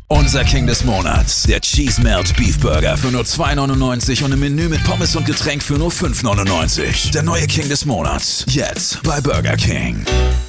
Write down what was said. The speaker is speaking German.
Unser King des Monats, der Cheese Melt Beef Burger für nur 2,99 und im Menü mit Pommes und Getränk für nur 5,99. Der neue King des Monats, jetzt bei Burger King.